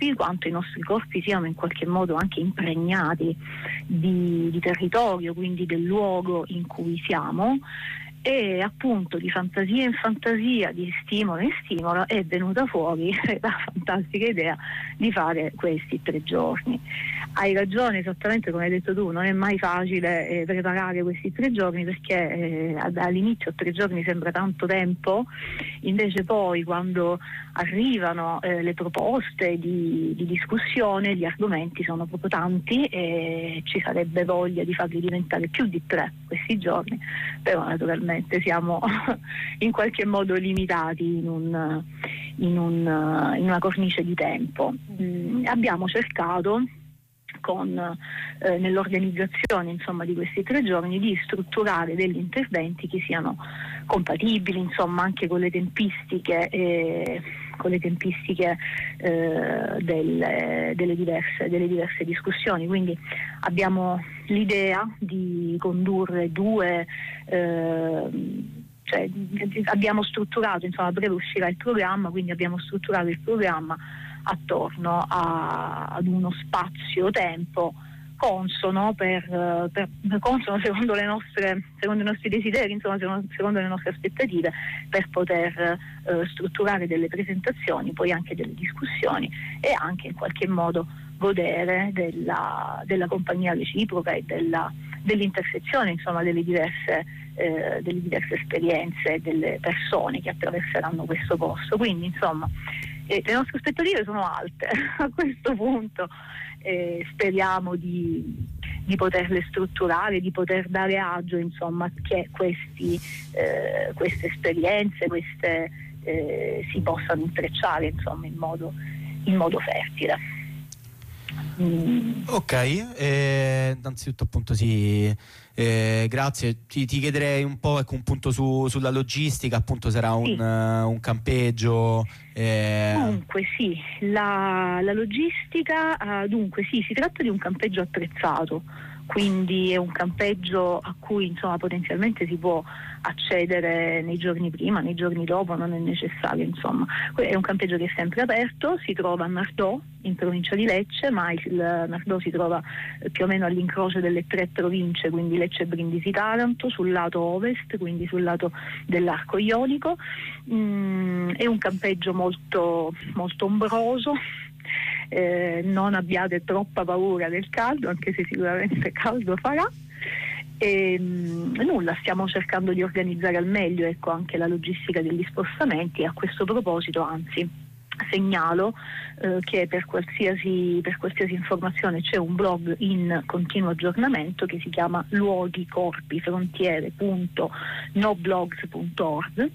corpi, quanto i nostri corpi siano in qualche modo anche impregnati di territorio, quindi del luogo in cui siamo. E appunto di fantasia in fantasia, di stimolo in stimolo, è venuta fuori la fantastica idea di fare questi 3 giorni. Hai ragione, esattamente come hai detto tu, non è mai facile preparare questi 3 giorni, perché all'inizio 3 giorni sembra tanto tempo, invece poi quando arrivano le proposte di discussione, gli argomenti sono proprio tanti e ci sarebbe voglia di farli diventare più di 3 questi giorni, però naturalmente siamo in qualche modo limitati in una cornice di tempo. Abbiamo cercato nell'organizzazione insomma di questi 3 giorni di strutturare degli interventi che siano compatibili insomma anche con le tempistiche delle diverse discussioni. Quindi abbiamo l'idea di condurre abbiamo strutturato, insomma a breve uscirà il programma, quindi abbiamo strutturato il programma attorno ad uno spazio-tempo consono consono secondo i nostri desideri, insomma secondo le nostre aspettative, per poter strutturare delle presentazioni, poi anche delle discussioni e anche in qualche modo godere della compagnia reciproca e dell'intersezione insomma delle diverse esperienze delle persone che attraverseranno questo posto. Quindi insomma le nostre aspettative sono alte a questo punto, speriamo di poterle strutturare, di poter dare agio insomma che queste esperienze si possano intrecciare insomma in modo fertile. Ok, innanzitutto appunto grazie. Ti chiederei un po', ecco, un punto sulla logistica, appunto sarà un campeggio. Dunque sì, la logistica, dunque sì, si tratta di un campeggio attrezzato, quindi è un campeggio a cui insomma potenzialmente si può accedere nei giorni prima, nei giorni dopo, non è necessario insomma. È un campeggio che è sempre aperto, si trova a Nardò in provincia di Lecce, ma il Nardò si trova più o meno all'incrocio delle 3 province, quindi Lecce, Brindisi, Taranto, sul lato ovest, quindi sul lato dell'arco ionico. È un campeggio molto, molto ombroso. Non abbiate troppa paura del caldo, anche se sicuramente caldo farà. Nulla, stiamo cercando di organizzare al meglio anche la logistica degli spostamenti, e a questo proposito anzi segnalo che per qualsiasi informazione c'è un blog in continuo aggiornamento che si chiama luoghicorpifrontiere.noblogs.org.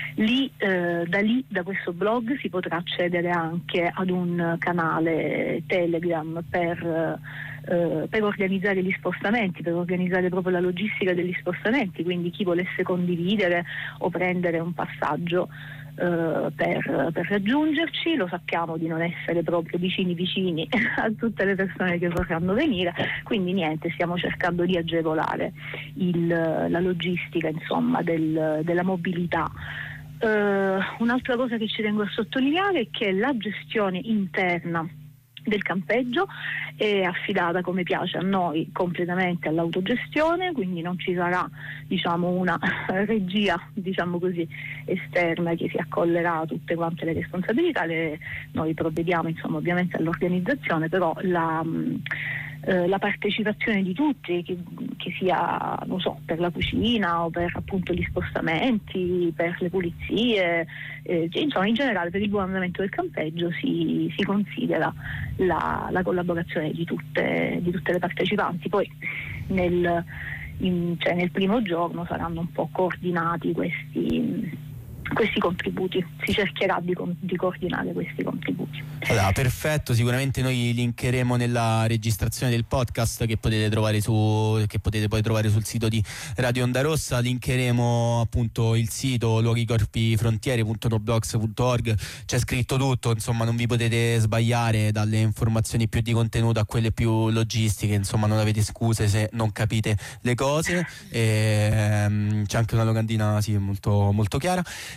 Da questo blog si potrà accedere anche ad un canale Telegram per organizzare gli spostamenti, per organizzare proprio la logistica degli spostamenti, quindi chi volesse condividere o prendere un passaggio per raggiungerci. Lo sappiamo di non essere proprio vicini a tutte le persone che vorranno venire, quindi niente, stiamo cercando di agevolare la logistica insomma della mobilità. Un'altra cosa che ci tengo a sottolineare è che la gestione interna del campeggio è affidata, come piace a noi, completamente all'autogestione, quindi non ci sarà una regia esterna che si accollerà tutte quante le responsabilità. Noi provvediamo ovviamente all'organizzazione, però la partecipazione di tutti, che sia per la cucina o per appunto gli spostamenti, per le pulizie, in generale per il buon andamento del campeggio si considera la collaborazione di tutte le partecipanti. Poi nel primo giorno saranno un po' coordinati questi contributi, si cercherà di coordinare questi contributi. Allora, perfetto, sicuramente noi linkeremo nella registrazione del podcast che potete poi trovare sul sito di Radio Onda Rossa. Linkeremo appunto il sito luoghicorpifrontiere.noblogs.org, c'è scritto tutto, insomma non vi potete sbagliare, dalle informazioni più di contenuto a quelle più logistiche, insomma non avete scuse se non capite le cose. C'è anche una locandina molto, molto chiara.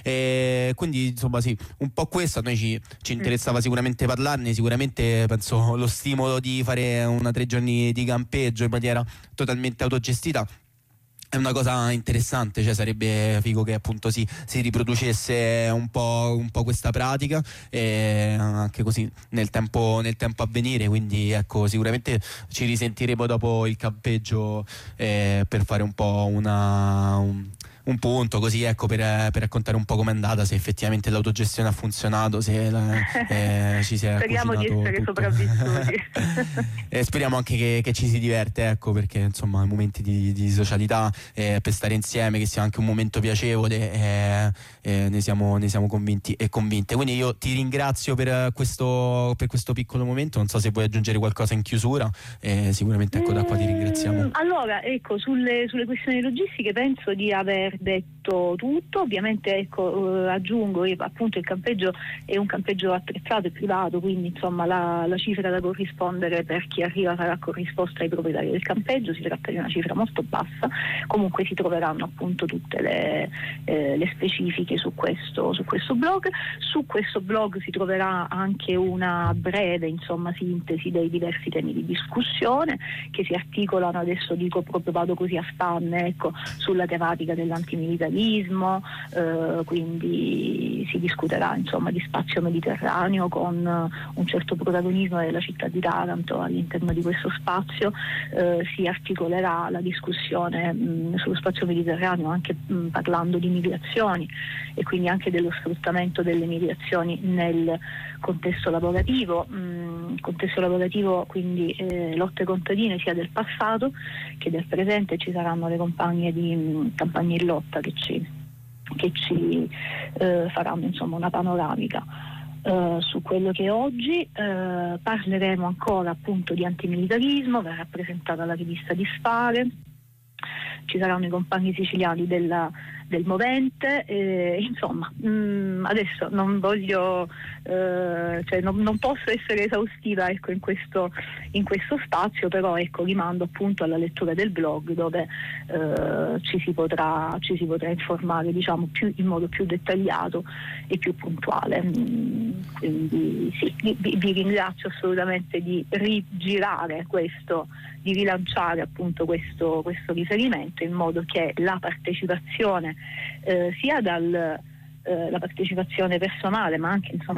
Quindi insomma sì, un po' questo a noi ci interessava sicuramente parlarne. Sicuramente penso lo stimolo di fare 3 giorni di campeggio in maniera totalmente autogestita è una cosa interessante, cioè sarebbe figo che appunto si riproducesse un po' questa pratica, anche così nel tempo a venire. Quindi ecco, sicuramente ci risentiremo dopo il campeggio per fare un po' un punto così, ecco, per raccontare un po' com'è andata, se effettivamente l'autogestione ha funzionato, se ci si è speriamo di essere tutto. sopravvissuti. E speriamo anche che ci si diverte, ecco, perché insomma i momenti di socialità, per stare insieme, che sia anche un momento piacevole, ne siamo convinti e convinte. Quindi io ti ringrazio per questo piccolo momento. Non so se vuoi aggiungere qualcosa in chiusura, sicuramente ecco, da qua ti ringraziamo. Allora, ecco, sulle questioni logistiche penso di aver detto tutto. Ovviamente, ecco, aggiungo appunto il campeggio è un campeggio attrezzato e privato, quindi insomma la cifra da corrispondere per chi arriva sarà corrisposta ai proprietari del campeggio. Si tratta di una cifra molto bassa. Comunque si troveranno appunto tutte le specifiche su questo blog. Su questo blog si troverà anche una breve insomma sintesi dei diversi temi di discussione che si articolano, adesso dico proprio, vado così a spanne, ecco, sulla tematica dell'antimilitarismo, quindi si discuterà insomma di spazio mediterraneo con un certo protagonismo della città di Taranto all'interno di questo spazio. Si articolerà la discussione sullo spazio mediterraneo anche parlando di migrazioni e quindi anche dello sfruttamento delle migrazioni nel contesto lavorativo, quindi lotte contadine sia del passato che del presente. Ci saranno le compagne di Campagna in Lotta che ci faranno insomma una panoramica su quello che è oggi. Parleremo ancora appunto di antimilitarismo, verrà presentata la rivista Dispare. Ci saranno i compagni siciliani del Movente, insomma adesso non voglio non posso essere esaustiva, ecco, in questo spazio, però ecco, rimando appunto alla lettura del blog dove ci si potrà informare, diciamo, in modo più dettagliato e più puntuale. Quindi sì, vi ringrazio assolutamente di rigirare questo, di rilanciare appunto questo riferimento, in modo che la partecipazione sia la partecipazione personale, ma anche insomma